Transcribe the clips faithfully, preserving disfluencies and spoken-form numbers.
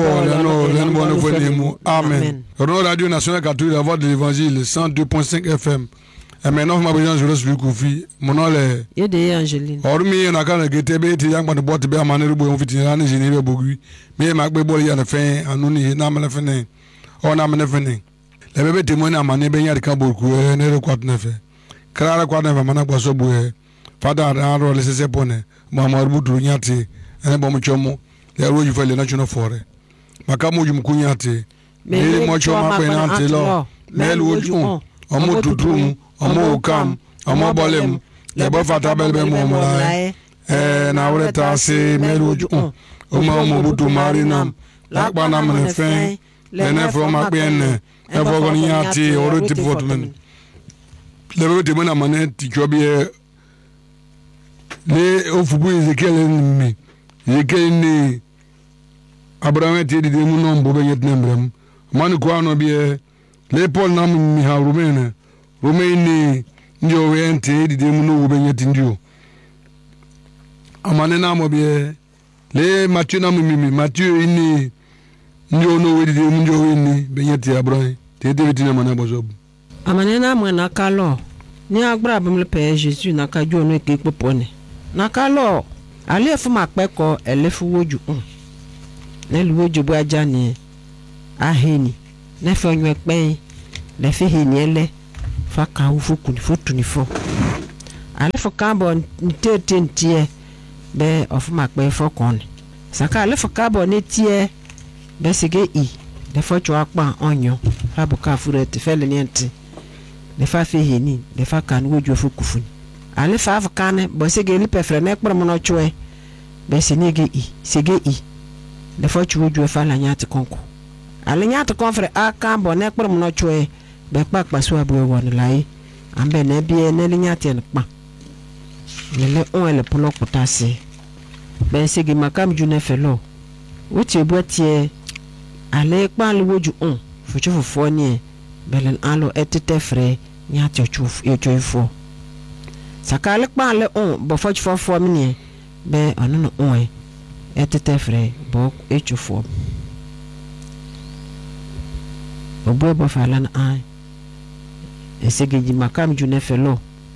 d'abord, les noms, les noms de Fonimo. Amen. Renaud Radio Nationale Catholique, la voix de l'Évangile, cent deux point cinq F M. Et maintenant, ma présence, je reste le Koufi. Mon nom est. Yédé Angeline. Hormis, on a quand même été bête, il y a un boîte de boîte, on fait une année, j'ai eu beaucoup. Mais il m'a dit, il y a une fin, on n'a pas la fin. On n'a pas la fin. Les bébés témoignent à mané, il y a des cas beaucoup, et ne quoi ne fait. Clara quoi ne fait, maintenant, quoi so boué. Fada, un rôle, c'est pour ne. Maman, Boutou, Yati, un bon chomo, les roues, il fait les national forêt. Makamu, you Mukunyati. Mais moi, je m'appelle là. Mais l'oujou, on m'a tout trouvé. Omo kam omo bolem le bo fata belbe mo mrai eh na wreta se meruju omo mo butu marinam la bana me fen le ne fo ma pen e fo go nyati oro tip fotmen le bo te mona mané ti jobie le ofubu Ezekiel mi Ezekiel ni Abraham ti di mu no bo be yet nembrem man ko ano bie le Paul nam mi ha rumene Romaini ndio wente di demu no benyeti ndio amane na mo bie le Mathieu na mimi Mathieu ini ndio no we di demu ndio wini benyeti abroy te te bitina mana bozob amane na mo na kalo ni agbara bamle pe Jesus na ka jo no ke popone na kalo ale fu mapeko elefu woju un na lu woju bo aja ni aheni na fe onwe pe le fe heni ele faka ufuku ni fotu ni fo ale fo carbon thirteen tie be of makpe fo kon saka ale fo carbon ne tie be sege i de fo chwa pa onyo abuka furete fele niente de fa fe heni de fa kan woju fuku funi ale fa fa kan bo sege li pefre ne kpro mo no chwe be senege i sege i de fo chwo woju fa la nyati konko ale nyati konfre a carbon ne kpro mo no chwe be pa pa so abu won lai ambe na bie na linya ten pa le on ele polo potase be segi makam ju na felo wuti botie ale pa le woju on fuchu fofo ni belen alo etete fre nya chochuf e choifo sakale pa le on bo fuchu fofo mi ni be onu no on etete fre bo e chofo obo bo falan ai esegeji makam ju nefelo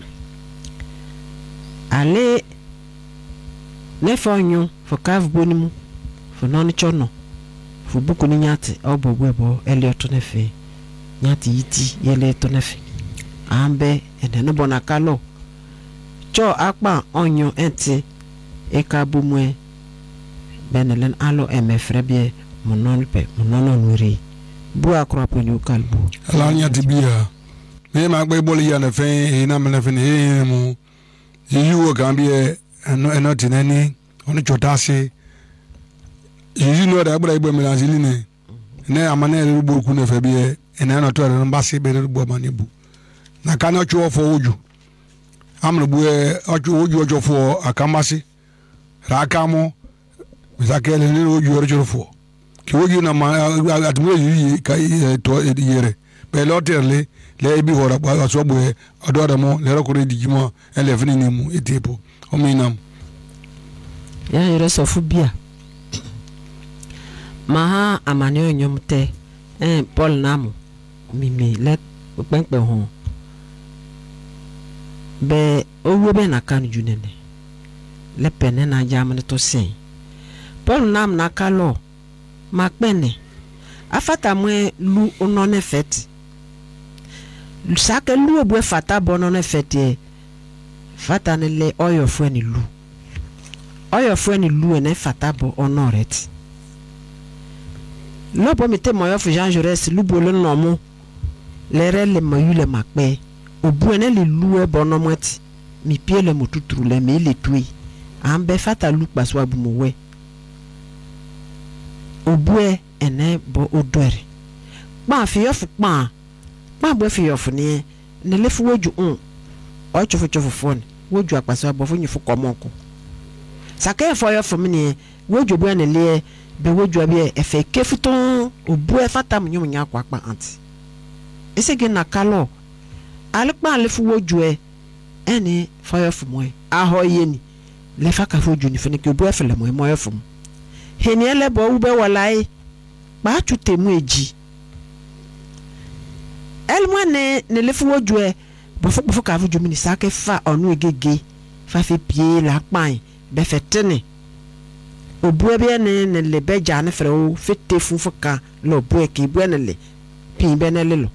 ale nefonyo fo kav bonimu fo non chono fo buku ni nyati obogwebo elioto nefe nyati yiti yele to nefe ambe ene no bona kalo cho akpa onyo enti ekabumwe benelen alo emefrebie mononpe monono nuri bu akropo ni ukalbu ala nyati bia me ma gbe boli ya na fe na me na fe ni mu yiwo kan bi e no e no tinani oni chotase yi no da gbra igbe me na zili ne ne amane re bu ku na fe bi e na no to re mba se be re bu amane bu na kan o chuo fo oju amre bu e oju oju oju fo akamasi ra kamo misakele ni oju oju fo ki oju na ma atmu yi kai to yere be loterle le bi hora ba so boe adora mo le rakore digimo ele fini ni mu etepo o minam ya yere so fu bia maha amane onyomte eh Paul namu mimi le penpe ho be owo be na kan junene le pene na jamne to sen Paul nam na kalo makpene afata mwe lu onone fete sake lu obwe fata bonone fete fata ne le oyo fweni lu oyo fweni lu ene fata bo honoret lo bo mete moyo fu Jean Jaurès lu bolo nomo le rele mayule makpe obu ene le lu e bono mweti mi pie le mututuru le me le tui ambe fata lu paswa bu mowe obu ene bo odore ba fi yofu pa ma bo fi yofu ni ne le fu woju on o chofu chofu fon woju apaswa bo fu nyifu komonko sake fo yofu mi ni woju bo ene le be woju abi e fe kefuton obu e fata mnyum nya kwa pa anti ese ge na kalo alpa le fu woju e ene fo yofu mo ahoye ni le fa ka fu woju ni fe ne ke obu e fe le mo mo yofu heni ele bo ube walai ba chu temu eji elma ne ne le fuwo ju e bo fo fo ka fu ju mi ni sa ke fa onu egege fa fe pie la pan be fetene obu ebe ne ne le be ja ne fere o fete fu fo ka lo bu e ki bu ne le pin be ne le lo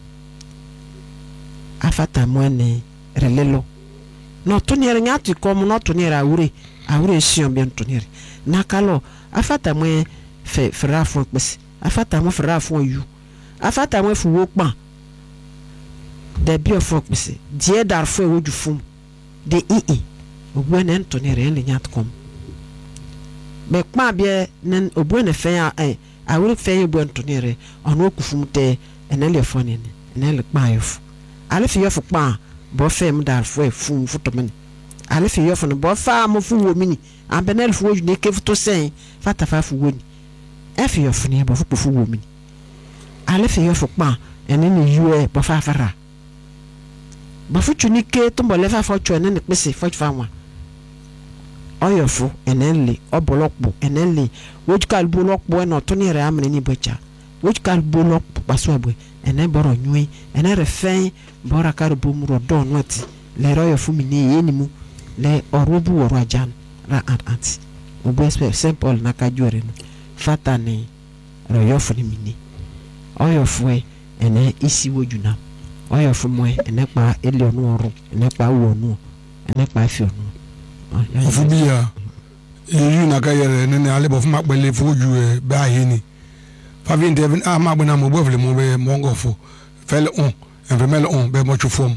afata mo ne relelo no tuniere nyati komu no tuniere awure awure sion bien tuniere nakalo afata mo fe fera fo pesi afata mo fera fo yu afata mo fu wo pan de bio fo pesi die dar fo wo ju fum de ii obu ne tuniere en le nyati kom be pa bie nen obu ne fe a eh awure fe ye bu tuniere ono okufum te enele fo ne enele pa yofu ale fi yofu pa bo fem dar fo fum futomen ale fi yofu no bo fa mo fu wo mini ambenel fu wo ne ke futo sen fata fa fu wo ni e fi yofu ne bo fu fu wo mini ale fi yofu pa ene ni yue bo fa fara bo fu chuni ke to bo le fa fo chu ene ne pese fo fa wa oyofu enenle obolokpo enenle wojkal bolokpo eno to ni re amene ni bocha wojkal bolokpo baswabwe ene boro nyui ene refen bora karbo muro don wati le royo fumi ni yenimu le orobu woro ajan ra at at obo simple na kajore no fata ni royo funi mini oyofu ene isi wojuna oyofu mo ene pa ele onu oru ene pa wo onu ene pa fi onu ofubia yu na kayere ne ne alebo fuma pele foju e ba yini fa vin de a ma gbona mo bofle mo be mongofo fel on en vermel on be mo chufom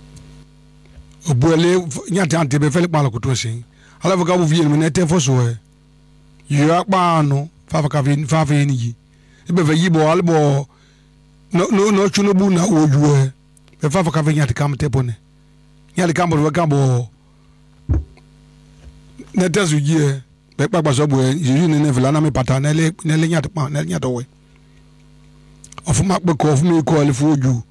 obuele nyata ante be fel pa la kuto sin ala voka bu vie ne te foso e yu akpa no fa fa vin fa fa yini yi e be ve yibo alebo no no no chuno bu na oju e be fa fa vin nyata kam te pone nyata kam bo kambo netesu yie be papa so bo yiyu ne ne vela na me pata na le ne le nyat pa ne nyat we ofuma pe ko ofuma ko le foju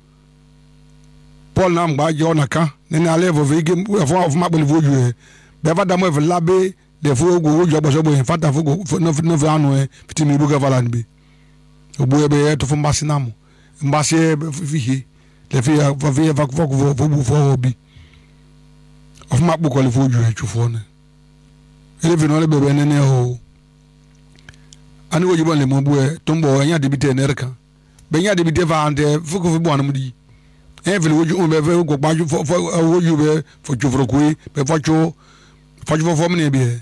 Paul na mba jo na ka ne na le vo vege ofuma pe le foju be va da mo vela be de fo go ojo bo so bo fata fo go no no vela no e fiti mi bu ga vala ni be obo be to fo mbasi na mo mbasi fi le fi va vi va fo fo fo fo bi ofuma pe ko le foju e chufo ne ele vino le bebe nene ho ani wo jibo le mo bu e tombo anya debite nerka be nya debite va ante fuko fu bo anamudi e vile wo ju be ve go gbaju fo fo wo ju be fo ju fro kui be fo chu fo ju fo mne bi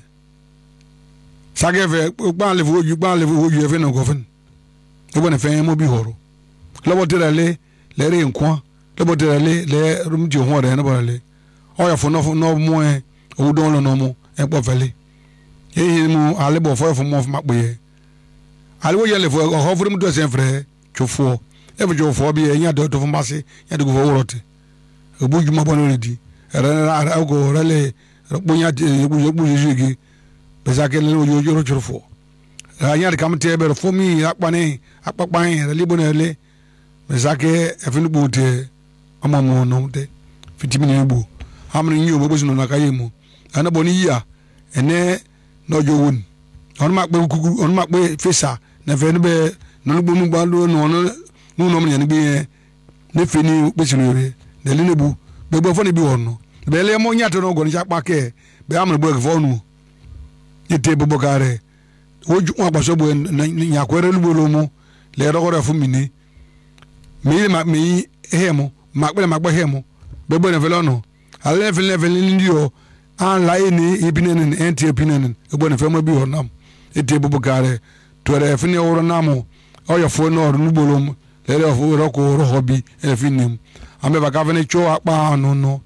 sage ve gba le wo ju gba le wo ju e ve no go fen e bo ne fe mo bi horo le bo tere le le re nkwa le bo tere le le rum ji ho re no bo le o ya fo no no mo e o don lo no mo e po fele eyi mu alebo fo fo mo ma pe alwo yele fo ho fo mu do sen frɛ chofo e fo chofo bi enya do to fo mbase ya de go fo worote obu juma bo no di era ara go rele bonya yebu yebu jigi pesa ke le yo yo chofo anya de kam te be fo mi akpane akpapan rele bo na le pesa ke e finu bu te amamo no te fitimi ne bu amri nyi obo sino na kayemu ana boni ya ene no jowun on ma pe kuku on ma pe fesa na fe ne be no gbo nu gba lo no no nu no me ne gbe ne fe ni pe sino re de le nebu be gbo fo ne bi wono be le mo nyato no go ni chapa ke be amre bo fo nu yete bo bokare woju wa gba so bo nya kwere lu bo lo mo le ro ko fu mi ni mi ma mi hemo ma pe ma gbo hemo be bo ne fe lo no ale fe le fe ni ndio an la ni ibinen enti opinion ebo ne fema bi honam eti bubukare to re fini woro namo oyo fo no ru nubolom le re fo ro ko ro hobi e finim ambe ba kavene cho akpa anu no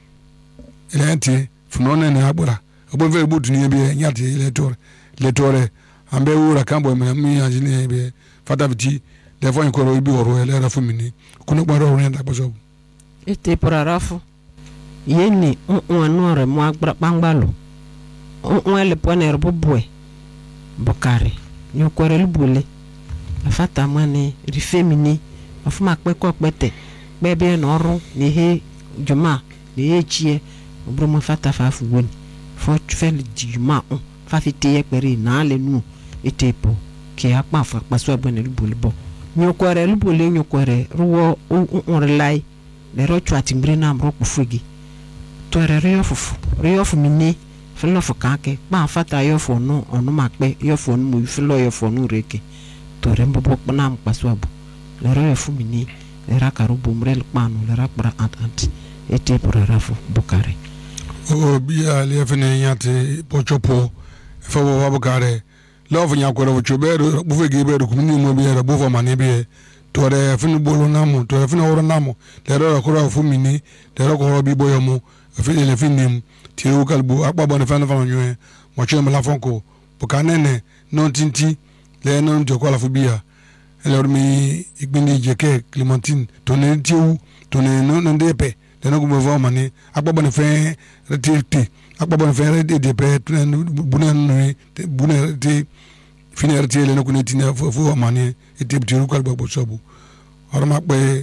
enti funo ne ne agbora obo ve butu ni bi nyati le tore le tore ambe wura kambo me mi anjini bi fata biti le fo ko ro bi woro le ra fu mini kuno gbaro ro nda boso ete pararafu yeni un nore mo agbra pangbalo un le poner bobwe bokare nyokore lubule afata mane rifemini afuma pe ko pete bebe no ru ni he juma ni he chie obromo fata fa fu woni fo fel juma on fa fite ye pere na le nu etepo ke akpa fa paso abone lubulbo nyokore lubule nyokore ruwo onrelai le rochu atimbre na mro kufugi to re re ofufu re ofu mini filo fo kanke pa fata yo fo no onu makpe yo fo no mu filo yo fo no reke to re mbobo na paso abu le re ofu mini le rakaru bomrel panu le rakbra ant ant ete por rafu bukare o bia le fene yate pochopo fa wo bukare love nya ko ro chobedo bu fege be ko ni mo bia bu fo mane be to re fene bolo namu to re fene woro namu le ro ko ro fu mini le ro ko ro bi boyo mo fene le fene ti o kalbu akpa bon fene fa nyo mo che me la fonko bukanene non tinti le non jo ko la fu bia le mi igbini jeke Clementine to ne ti u to ne no nde pe le no ko mo va mane akpa bon fe retirti akpa bon fe re de pe bunan bunan te finir te le no ko ne tina fo mane ete btiru kal bo sobu or ma pe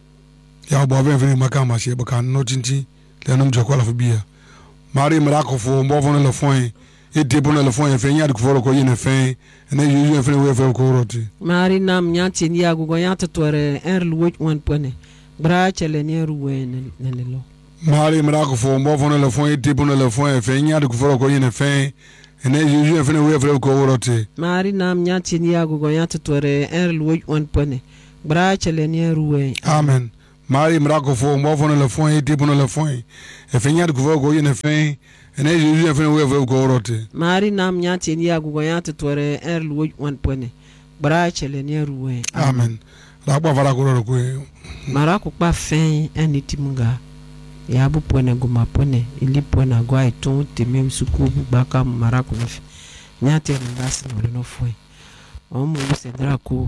ya bo ven ven makama she bo kan no tinti le no jo ko la fo bia mari mrako fo mbo fo le fon ete bon le fon fe nya de ko ko yene fe ene yuju fe we fe ko roti mari nam nyati ni agugo nyata tore er luoj one pone bra chele ni ruwe ne lo mari mrako fo mbo fo le fon ete bon le fon fe nya de ko ko yene fe ene yuju fe we fe ko roti mari nam nyati ni agugo nyata tore er luoj one pone bra chele ni ruwe amen mari mrako fo mbo fo le fon ete bon le fon fe nya de ko ko yene fe ene yuju fe we fe ko roti mari nam nyati ni agugo nyata tore er luoj one pone bra chele ni ruwe amen la kwa fara ko ro ko marako pa fin eni timunga ya bu pone goma pone ili pone agwa iton te mem suku bu baka marako no nyate ngasi no no foi o mu sedra ko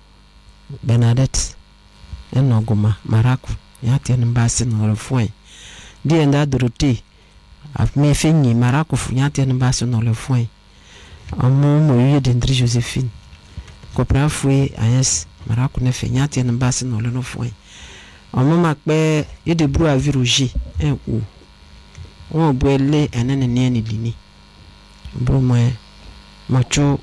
Bernadette eno goma marako nyate ngasi no no foi di enda Dorothée af me fini marako fu nyate ngasi no le foi amu mo yede Ndri Josephine ko pra foi ayes marako ne fe nyate ngasi no le no foi ọmọ ma pe yede bru aviroji en o won bo ele enene ne ni lini bro mo mo cho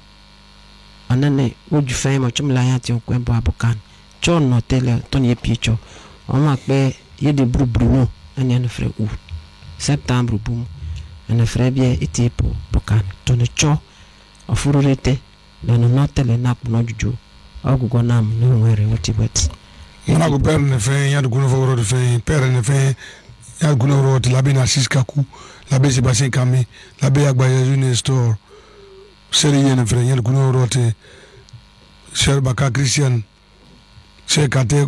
anane oju fe mo chum la ya ti o ko bo abukan cho no tele to ni picho ọmọ ma pe yede bru bruno ene no fre o septembre bum ene fre bien ete po bukan to no cho ofururete na no no tele na no juju ogugo nam no nwere wotibet mona ko père ne fait ya de kuno fo de fait père ne fait ya kuno ro de la bina siskaku la be Sébastien Kami la be agba Yesu store seri ne fait ya de kuno ro te cher baka Christian cher kate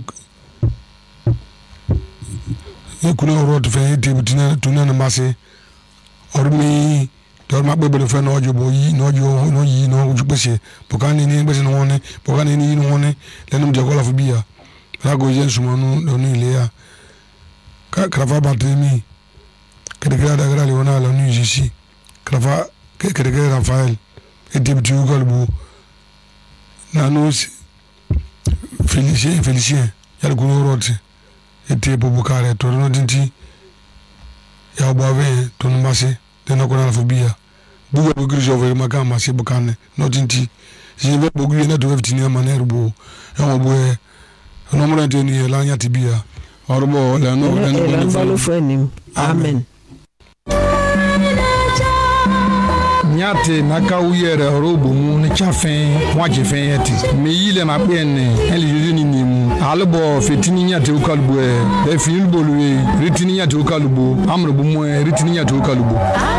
ya kuno ro de fait de butina tuna na mase ormi dor ma be be fe no jobo yi no jo no yi no jupese pokani ni be se no ne pokani ni no ne le no jagola fo bia rago jen sumanu donu ilea ka krafa batemi kedekera dagra liona la nu jisi krafa kedekera Rafael etibti ugalbu nanos Félicien Félicien yal kuno rote ete Bubukare to no dinti ya boave to no mase de no kona fobia buga bugu jove makama se bukane no dinti jive bugu na to fifteen maneru bo ya boe no mo rente ni la nya tibia orbo la no la no balo fenim amen nyate naka uyere orobo mu ne chafen waje fen yeti me yile ma pe ne ele jojo ni nimu albo fetini nyate ukalbo e e finil bolwe ritini nyate ukalbo amro bu mu ritini nyate ukalbo